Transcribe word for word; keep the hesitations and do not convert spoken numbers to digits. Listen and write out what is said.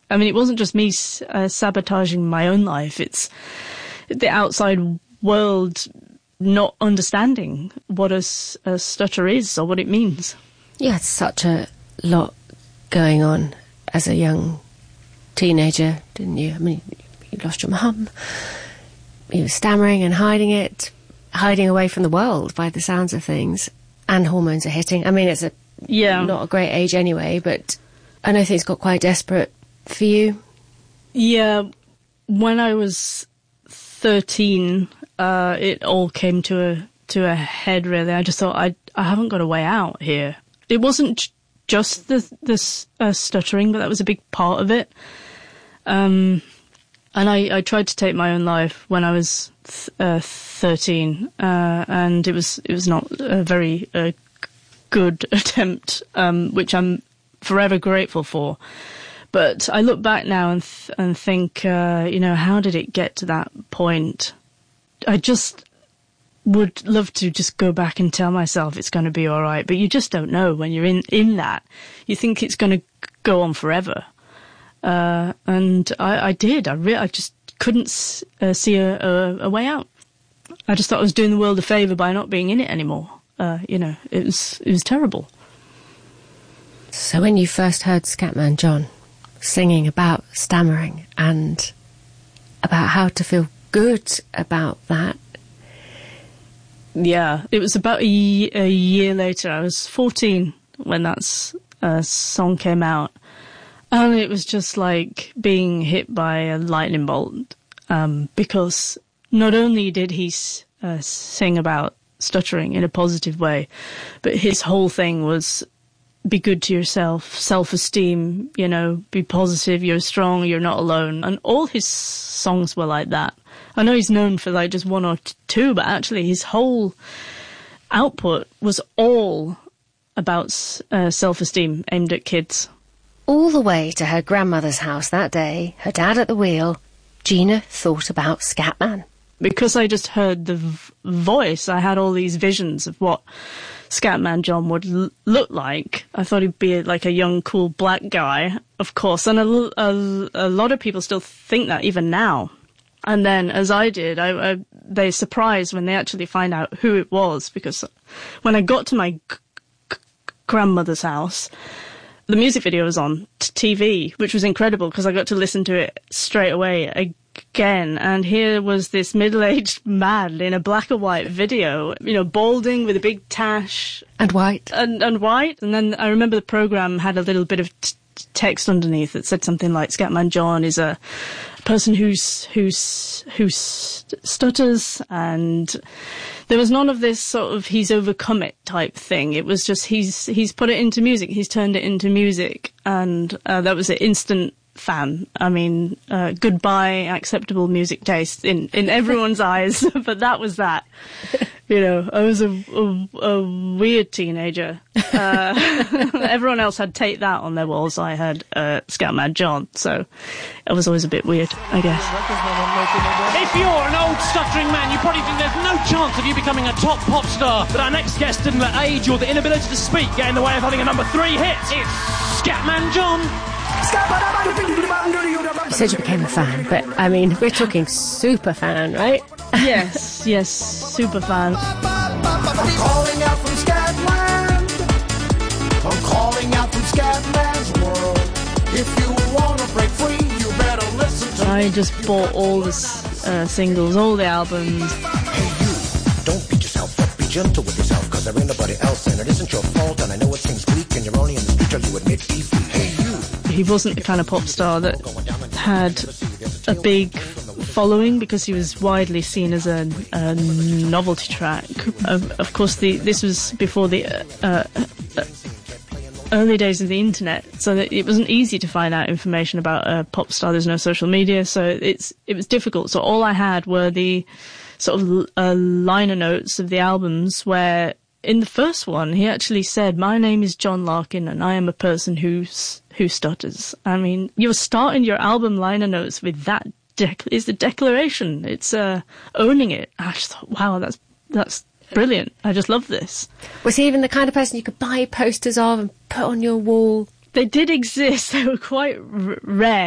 I mean, it wasn't just me uh, sabotaging my own life. It's the outside world not understanding what a, a stutter is or what it means. You had such a lot going on as a young teenager, didn't you? I mean, you lost your mum. You were stammering and hiding it, hiding away from the world by the sounds of things, and hormones are hitting. I mean, it's a yeah. not a great age anyway, but I know things got quite desperate for you. Yeah, when I was thirteen, uh, it all came to a to a head, really. I just thought, I I haven't got a way out here. It wasn't j- just the, the uh, stuttering, but that was a big part of it. Um... And I, I tried to take my own life when I was th- uh, thirteen, uh, and it was it was not a very uh, good attempt, um, which I'm forever grateful for. But I look back now and th- and think, uh, you know, how did it get to that point? I just would love to just go back and tell myself it's going to be all right, but you just don't know when you're in, in that. You think it's going to go on forever. Uh, and I, I did. I re- I just couldn't s- uh, see a, a, a way out. I just thought I was doing the world a favour by not being in it anymore. Uh, you know, it was it was terrible. So when you first heard Scatman John singing about stammering and about how to feel good about that, yeah, it was about a, y- a year later. I was fourteen when that uh, song came out. And it was just like being hit by a lightning bolt, um, because not only did he uh, sing about stuttering in a positive way, but his whole thing was be good to yourself, self-esteem, you know, be positive, you're strong, you're not alone. And all his songs were like that. I know he's known for like just one or t- two, but actually his whole output was all about uh, self-esteem aimed at kids. All the way to her grandmother's house that day, her dad at the wheel, Gina thought about Scatman. Because I just heard the v- voice, I had all these visions of what Scatman John would l- look like. I thought he'd be like a young, cool black guy, of course, and a, l- a, a lot of people still think that even now. And then, as I did, I, I, they're surprised when they actually find out who it was, because when I got to my g- g- grandmother's house, the music video was on t- TV, which was incredible because I got to listen to it straight away again. And here was this middle-aged man in a black and white video, you know, balding with a big tash. And white. And, and white. And then I remember the programme had a little bit of t- text underneath that said something like, Scatman John is a person who's, who's, who stutters, and there was none of this sort of he's overcome it type thing. It was just he's he's put it into music, he's turned it into music, and uh, that was an instant fan. I mean, uh, goodbye acceptable music taste in, in everyone's eyes, but that was that. You know, I was a, a, a weird teenager. Uh, everyone else had Take That on their walls. I had uh, Scatman John, so it was always a bit weird, I guess. If you're an old stuttering man, you probably think there's no chance of you becoming a top pop star. But our next guest didn't let age or the inability to speak get in the way of having a number three hit. It's Scatman John. You said you became a fan, but I mean, we're talking super fan, right? Yes, yes, super fan. I'm calling out from Scatland. I'm calling out from Scatman's world. If you want to break free, you better listen to I just bought all the uh, singles, all the albums. Hey you, don't beat yourself up, be gentle with yourself, because there ain't nobody else and it isn't your fault, and I know it seems bleak and you're only in the street till you admit defeat. Hey you. He wasn't the kind of pop star that had a big following because he was widely seen as a, a novelty track. Of, of course, the this was before the uh, uh, early days of the internet, so that it wasn't easy to find out information about a pop star. There's no social media, so it's it was difficult. So all I had were the sort of uh, liner notes of the albums where, in the first one, he actually said, "My name is John Larkin, and I am a person who's who stutters." I mean, you're starting your album liner notes with that. Dec- it's the declaration. It's uh, owning it. I just thought, wow, that's that's brilliant. I just love this. Was he even the kind of person you could buy posters of and put on your wall? They did exist. They were quite r- rare.